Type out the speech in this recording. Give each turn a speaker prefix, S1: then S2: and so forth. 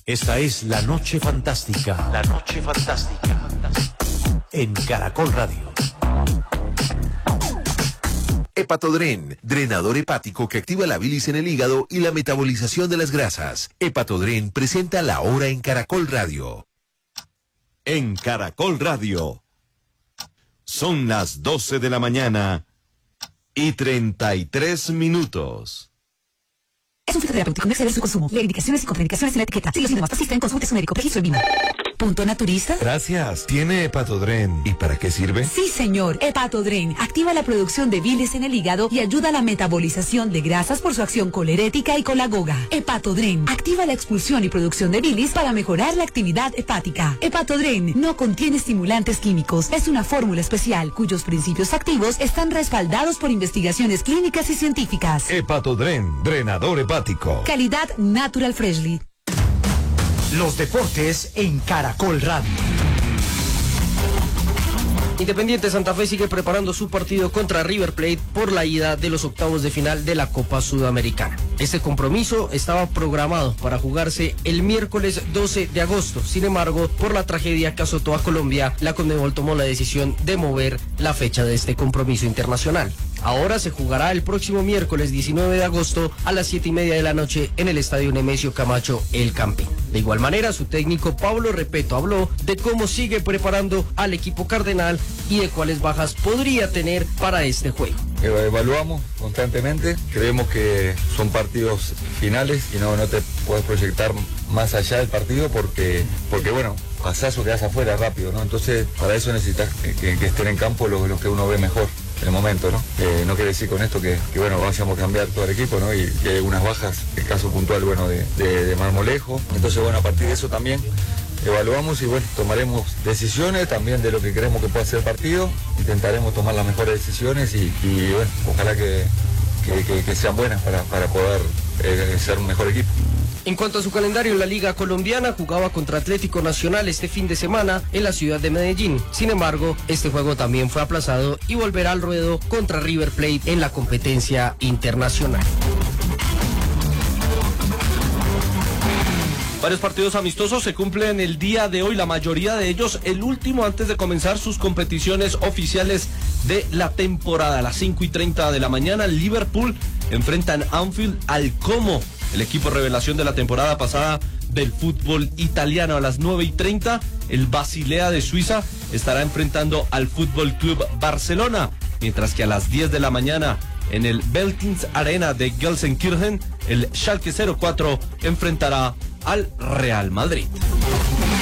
S1: Esta es La Noche Fantástica. La Noche Fantástica. En Caracol Radio.
S2: Hepatodren, drenador hepático que activa la bilis en el hígado y la metabolización de las grasas. Hepatodren presenta La Hora en Caracol Radio.
S3: En Caracol Radio. Son las 12 de la mañana y 33 minutos.
S4: Es un fitoterapéutico, no exceder su consumo. Lee indicaciones y contraindicaciones en la etiqueta. Si los síntomas persisten, consulte a su médico. Registro en BIMA. ¿Punto naturista?
S5: Gracias. ¿Tiene Hepatodren? ¿Y para qué sirve?
S4: Sí, señor. Hepatodren activa la producción de bilis en el hígado y ayuda a la metabolización de grasas por su acción colerética y colagoga. Hepatodren activa la expulsión y producción de bilis para mejorar la actividad hepática. Hepatodren no contiene estimulantes químicos. Es una fórmula especial cuyos principios activos están respaldados por investigaciones clínicas y científicas.
S5: Hepatodren, drenador hepático.
S4: Calidad Natural Freshly.
S1: Los deportes en Caracol Radio.
S6: Independiente Santa Fe sigue preparando su partido contra River Plate por la ida de los octavos de final de la Copa Sudamericana. Este compromiso estaba programado para jugarse el miércoles 12 de agosto. Sin embargo, por la tragedia que azotó a Colombia, la Conmebol tomó la decisión de mover la fecha de este compromiso internacional. Ahora se jugará el próximo miércoles 19 de agosto a las 7:30 de la noche en el Estadio Nemesio Camacho El Campín. De igual manera, su técnico Pablo Repeto habló de cómo sigue preparando al equipo cardenal y de cuáles bajas podría tener para este juego.
S7: Evaluamos constantemente, creemos que son partidos finales y no te puedes proyectar más allá del partido porque bueno, pasás o quedás afuera rápido, ¿no? Entonces, para eso necesitas que estén en campo los que uno ve mejor en el momento, ¿no? No quiere decir con esto que bueno, vayamos a cambiar todo el equipo, ¿no? Y que hay unas bajas, el caso puntual, bueno, de Marmolejo. Entonces, bueno, a partir de eso también evaluamos y bueno, tomaremos decisiones también de lo que creemos que puede ser el partido. Intentaremos tomar las mejores decisiones y bueno, ojalá que sean buenas para poder ser un mejor equipo.
S6: En cuanto a su calendario en la Liga Colombiana, jugaba contra Atlético Nacional este fin de semana en la ciudad de Medellín. Sin embargo, este juego también fue aplazado y volverá al ruedo contra River Plate en la competencia internacional.
S8: Varios partidos amistosos se cumplen el día de hoy, la mayoría de ellos el último antes de comenzar sus competiciones oficiales de la temporada. A las 5:30 de la mañana, Liverpool enfrenta en Anfield al Como, el equipo revelación de la temporada pasada del fútbol italiano. A las 9:30, el Basilea de Suiza estará enfrentando al Fútbol Club Barcelona, mientras que a las 10 de la mañana, en el Veltins Arena de Gelsenkirchen, el Schalke 04 enfrentará al Real Madrid.